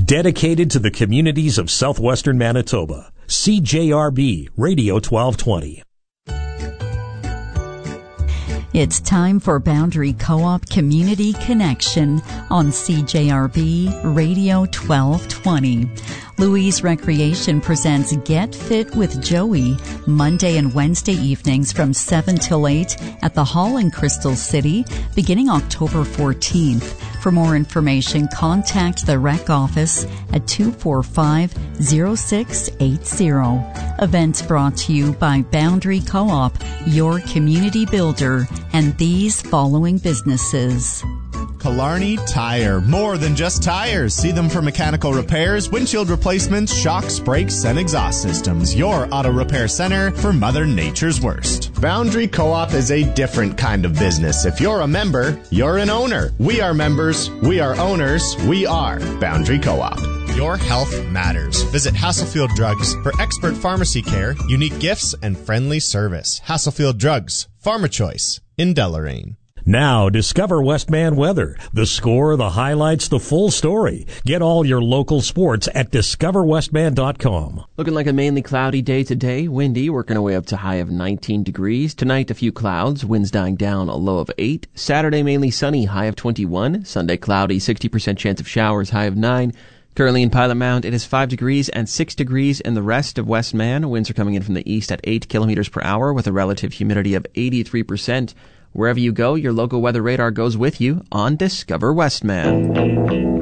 Dedicated to the communities of southwestern Manitoba. CJRB Radio 1220. It's time for Boundary Co-op Community Connection on CJRB Radio 1220. Louise Recreation presents Get Fit with Joey, Monday and Wednesday evenings from 7 till 8 at the Hall in Crystal City, beginning October 14th. For more information, contact the rec office at 245-0680. Events brought to you by Boundary Co-op, your community builder, and these following businesses. Killarney Tire. More than just tires. See them for mechanical repairs, windshield replacements, shocks, brakes, and exhaust systems. Your auto repair center for Mother Nature's worst. Boundary Co-op is a different kind of business. If you're a member, you're an owner. We are members. We are owners. We are Boundary Co-op. Your health matters. Visit Hasselfield Drugs for expert pharmacy care, unique gifts, and friendly service. Hasselfield Drugs. Pharma Choice in Deloraine. Now, discover Westman weather. The score, the highlights, the full story. Get all your local sports at discoverwestman.com. Looking like a mainly cloudy day today. Windy, working our way up to high of 19 degrees. Tonight, a few clouds. Winds dying down, a low of 8. Saturday, mainly sunny, high of 21. Sunday, cloudy, 60% chance of showers, high of 9. Currently in Pilot Mound, it is 5 degrees and 6 degrees in the rest of Westman. Winds are coming in from the east at 8 kilometers per hour with a relative humidity of 83%. Wherever you go, your local weather radar goes with you on Discover Westman.